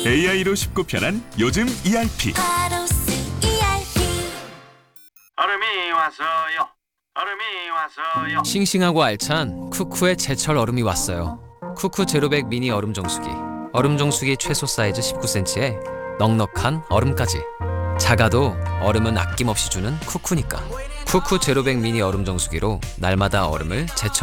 AI로 쉽고 편한 요즘 ERP. 하루스 ERP. 얼음이 왔어요. 얼음이 왔어요. 싱싱하고 알찬 쿠쿠의 제철 얼음이 왔어요. 쿠쿠 제로백 미니 얼음 정수기. 얼음 정수기 최소 사이즈 19cm에 넉넉한 얼음까지. 작아도 얼음은 아낌없이 주는 쿠쿠니까. 쿠쿠 제로백 미니 얼음 정수기로 날마다 얼음을 제철